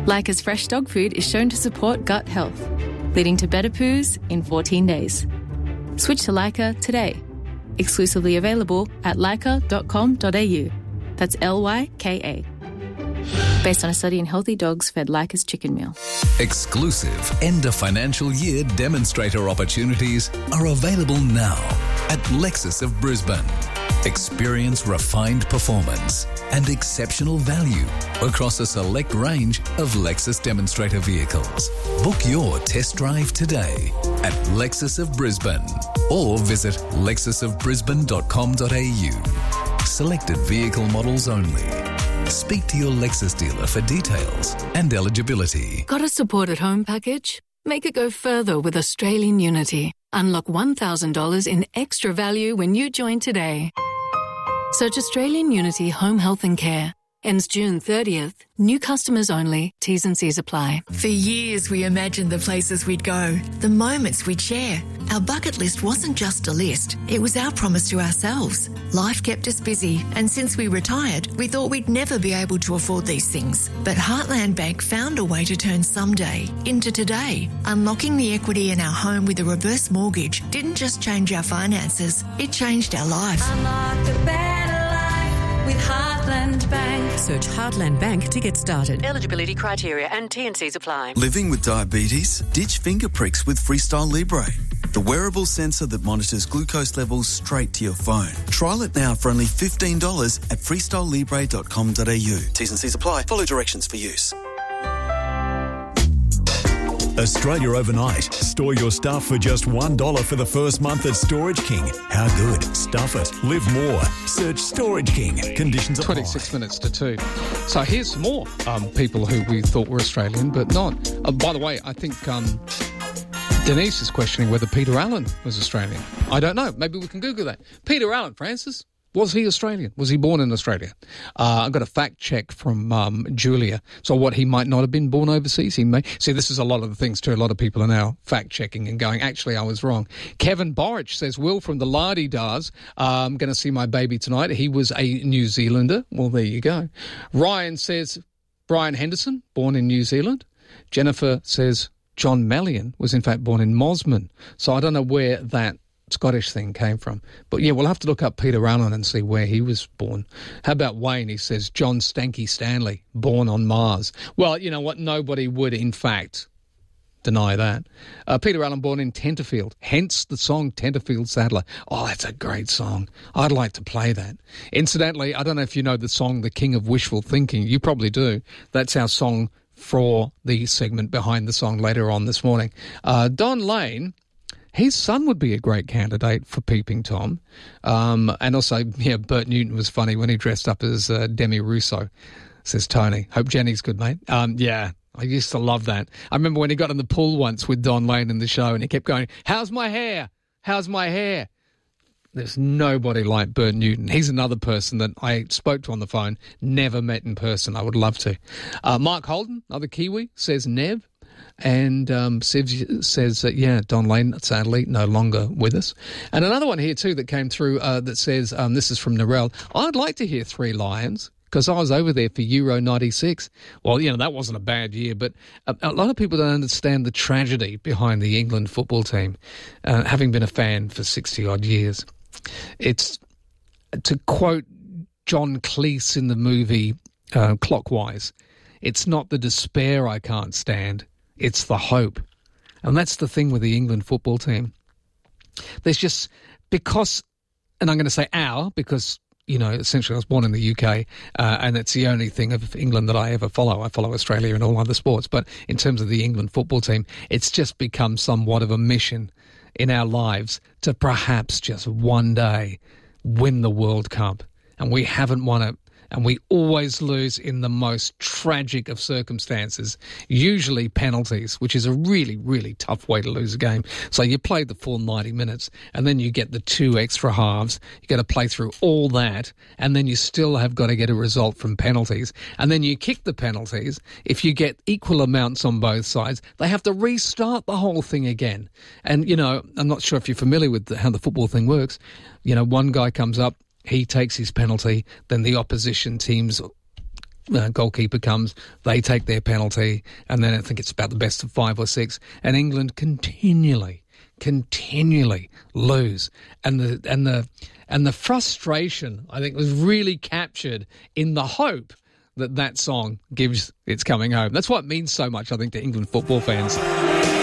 Leica's fresh dog food is shown to support gut health, leading to better poos in 14 days. Switch to Leica today. Exclusively available at leica.com.au. That's Lyka. Based on a study in healthy dogs fed Leica's chicken meal. Exclusive end of financial year demonstrator opportunities are available now at Lexus of Brisbane. Experience refined performance and exceptional value across a select range of Lexus demonstrator vehicles. Book your test drive today at Lexus of Brisbane or visit lexusofbrisbane.com.au. Selected vehicle models only. Speak to your Lexus dealer for details and eligibility. Got a support at home package? Make it go further with Australian Unity. Unlock $1,000 in extra value when you join today. Search Australian Unity Home Health and Care. Ends June 30th. New customers only. T's and C's apply. For years we imagined the places we'd go, the moments we'd share. Our bucket list wasn't just a list, it was our promise to ourselves. Life kept us busy, and since we retired, we thought we'd never be able to afford these things. But Heartland Bank found a way to turn someday into today. Unlocking the equity in our home with a reverse mortgage didn't just change our finances, it changed our life. Unlock the better life with Heartland Bank. Search Heartland Bank to get started. Eligibility criteria and T&Cs apply. Living with diabetes? Ditch finger pricks with Freestyle Libre, the wearable sensor that monitors glucose levels straight to your phone. Trial it now for only $15 at freestylelibre.com.au. T's and C's apply. Follow directions for use. Australia overnight. Store your stuff for just $1 for the first month at Storage King. How good? Stuff it. Live more. Search Storage King. Conditions apply. 26 minutes to 2. So here's some more people who we thought were Australian but not. By the way, I think Denise is questioning whether Peter Allen was Australian. I don't know. Maybe we can Google that. Peter Allen, Francis. Was he Australian? Was he born in Australia? I've got a fact check from Julia. So what, he might not have been born overseas? He may. See, this is a lot of the things too. A lot of people are now fact checking and going, actually, I was wrong. Kevin Borich says, Will from the Lardy Dars, I'm going to see my baby tonight. He was a New Zealander. Well, there you go. Ryan says, Brian Henderson, born in New Zealand. Jennifer says, John Mallion was in fact born in Mosman. So I don't know where that Scottish thing came from. But yeah, we'll have to look up Peter Allen and see where he was born. How about Wayne? He says, John Stanky Stanley, born on Mars. Well, you know what? Nobody would, in fact, deny that. Peter Allen born in Tenterfield, hence the song Tenterfield Saddler. Oh, that's a great song. I'd like to play that. Incidentally, I don't know if you know the song The King of Wishful Thinking. You probably do. That's our song for the segment behind the song later on this morning. Don Lane, his son would be a great candidate for Peeping Tom. And also, yeah, Bert Newton was funny when he dressed up as Demi Russo, says Tony. Hope Jenny's good, mate. Yeah, I used to love that. I remember when he got in the pool once with Don Lane in the show and he kept going, how's my hair? How's my hair? There's nobody like Bert Newton. He's another person that I spoke to on the phone, never met in person. I would love to. Mark Holden, another Kiwi, says Nev. And Siv says, yeah, Don Lane, sadly, no longer with us. And another one here, too, that came through that says, this is from Narelle, I'd like to hear Three Lions because I was over there for Euro 96. Well, you know, that wasn't a bad year, but a lot of people don't understand the tragedy behind the England football team, having been a fan for 60-odd years. It's, to quote John Cleese in the movie Clockwise, it's not the despair I can't stand, it's the hope. And that's the thing with the England football team. There's just, because, and I'm going to say our, because, you know, essentially I was born in the UK and it's the only thing of England that I ever follow. I follow Australia and all other sports. But in terms of the England football team, it's just become somewhat of a mission in our lives to perhaps just one day win the World Cup. And we haven't won it. And we always lose in the most tragic of circumstances, usually penalties, which is a really, really tough way to lose a game. So you play the full 90 minutes and then you get the 2 extra halves. You got to play through all that and then you still have got to get a result from penalties. And then you kick the penalties. If you get equal amounts on both sides, they have to restart the whole thing again. And, you know, I'm not sure if you're familiar with how the football thing works. You know, one guy comes up, he takes his penalty, then the opposition team's goalkeeper comes, they take their penalty, and then I think it's about the best of 5 or 6, and England continually lose, and the frustration, I think, was really captured in the hope that song gives it's coming home. That's why it means so much, I think, to England football fans.